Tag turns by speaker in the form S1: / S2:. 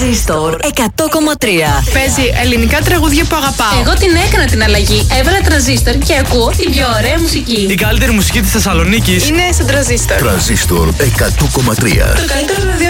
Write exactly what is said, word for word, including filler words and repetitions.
S1: Τρανζίστορ εκατό κόμμα τρία.
S2: Παίζει ελληνικά τραγούδια που αγαπάω.
S3: Εγώ την έκανα την αλλαγή. Έβαλα τρανζίστορ και ακούω την πιο ωραία μουσική.
S4: Η καλύτερη μουσική της Θεσσαλονίκης
S2: είναι στον Τρανζίστορ.
S5: Τρανζίστορ εκατό κόμμα τρία.
S2: Το καλύτερο ραδιόφωνο.